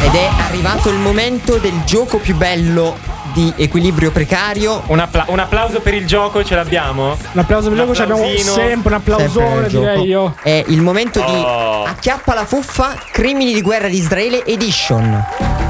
Ed è arrivato il momento del gioco più bello di Equilibrio Precario. Un applauso per il gioco, ce l'abbiamo? Un applauso per il gioco, abbiamo sempre un applausone, direi io. È il momento di Acchiappa la fuffa, Crimini di guerra di Israele Edition.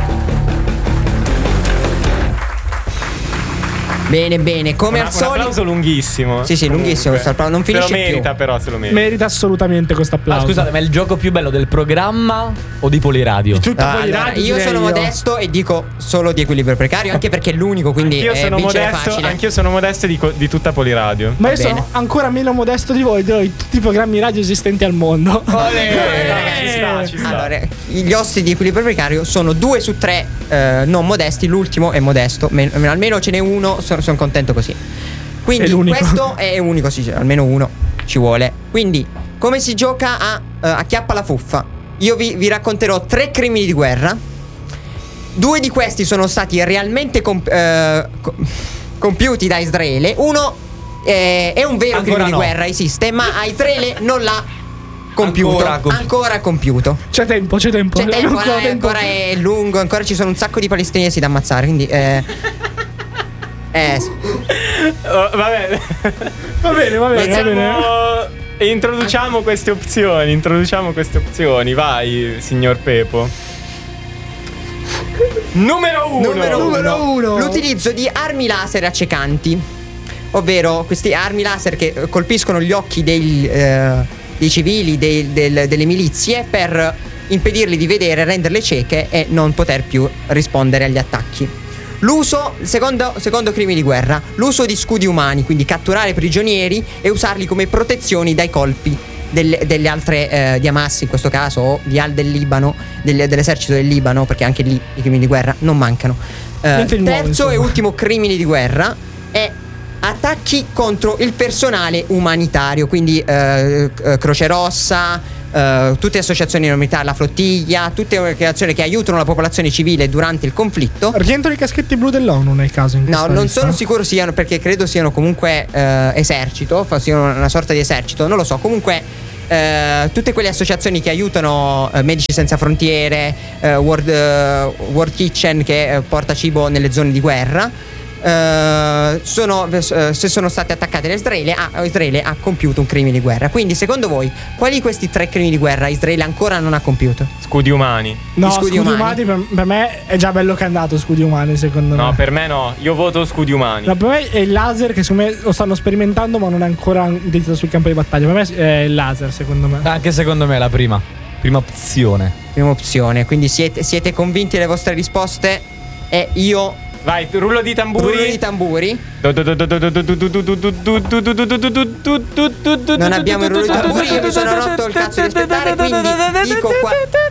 Bene, come al solito. Un applauso lunghissimo. Sì, lunghissimo questo applauso, non finisce più. Se lo merita più. però, se lo merita. Merita assolutamente questo applauso. Scusate, ma è il gioco più bello del programma o di Poliradio? Di tutto Poliradio. Io sono modesto e dico solo di Equilibrio Precario, anche perché è l'unico, quindi anch'io sono modesto di tutta Poliradio. Ma io sono ancora meno modesto di voi, di tutti i programmi radio esistenti al mondo. Ci sta. Allora, gli ospiti di Equilibrio Precario sono 2 su 3 non modesti, l'ultimo è modesto, almeno ce n'è uno, sono contento così. Quindi questo è unico, sì, almeno uno ci vuole. Quindi come si gioca a Acchiappa la fuffa? Io vi racconterò 3 crimini di guerra. 2 di questi sono stati realmente compiuti da Israele. Uno è un vero crimine di guerra, esiste, ma a Israele non l'ha compiuto. Ancora compiuto. C'è tempo. Ancora è lungo, ancora ci sono un sacco di palestinesi da ammazzare, quindi Va bene. Introduciamo queste opzioni. Vai, signor Pepo. Numero uno. L'utilizzo di armi laser accecanti, ovvero queste armi laser che colpiscono gli occhi dei civili, delle milizie, per impedirli di vedere, renderle cieche e non poter più rispondere agli attacchi. Secondo crimine di guerra, l'uso di scudi umani, quindi catturare prigionieri e usarli come protezioni dai colpi delle altre di Hamas in questo caso, o del Libano, dell'esercito del Libano, perché anche lì i crimini di guerra non mancano. Terzo e ultimo crimine di guerra è attacchi contro il personale umanitario, quindi Croce Rossa, tutte associazioni umanitarie, la flottiglia, tutte organizzazioni che aiutano la popolazione civile durante il conflitto. Rientrano i caschetti blu dell'ONU nel caso? No, non sono sicuro siano, perché credo siano comunque esercito, siano una sorta di esercito, non lo so. Comunque tutte quelle associazioni che aiutano Medici Senza Frontiere, World Kitchen, che porta cibo nelle zone di guerra, se sono state attaccate da Israele ha compiuto un crimine di guerra. Quindi secondo voi quali di questi 3 crimini di guerra Israele ancora non ha compiuto? Scudi umani. No, scudi umani per me è già bello che è andato. Scudi umani secondo me. No, per me no, io voto scudi umani. No, per me è il laser, che secondo me lo stanno sperimentando ma non è ancora utilizzato sul campo di battaglia. Per me è il laser, secondo me. Anche secondo me è la prima opzione. Prima opzione. Quindi siete convinti delle vostre risposte? E io... Vai, rullo di tamburi. Non abbiamo il rullo di tamburi. Io mi sono rotto il cazzo di aspettare, quindi dico qua.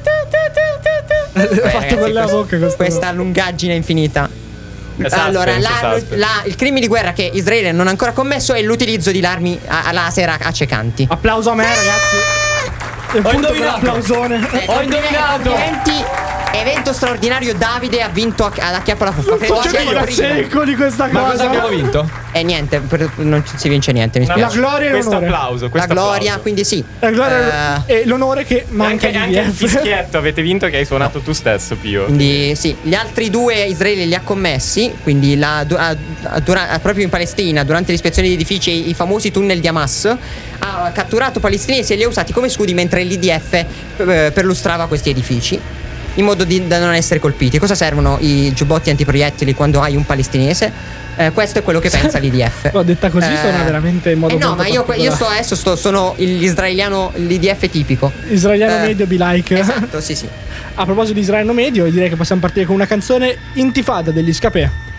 Ho fatto con la bocca questa lungaggine infinita. Allora, il crimine di guerra che Israele non ha ancora commesso è l'utilizzo di armi a laser accecanti. Applauso a me, ragazzi. Ho indovinato. Ho indovinato. Evento straordinario, Davide ha vinto ad Acchiappa la fuffa. Credo sia secco di questa cosa. Ma cosa abbiamo vinto? Niente, non si vince niente, mi spiace. La gloria e questo l'onore. applauso. La gloria, quindi sì. La gloria e l'onore che manca di anche il fischietto avete vinto, che hai suonato tu stesso, Pio. Quindi sì, gli altri 2 Israele li ha commessi, quindi proprio in Palestina, durante l'ispezione di edifici, i famosi tunnel di Hamas, ha catturato palestinesi e li ha usati come scudi mentre l'IDF perlustrava questi edifici, in modo da non essere colpiti. Cosa servono i giubbotti antiproiettili quando hai un palestinese? Questo è quello che pensa l'IDF. L'ho detta così, suona veramente in modo no, ma io sono l'israeliano, l'IDF tipico. Israeliano medio be like. Esatto, sì. A proposito di israeliano medio, direi che possiamo partire con una canzone, Intifada degli Scapè.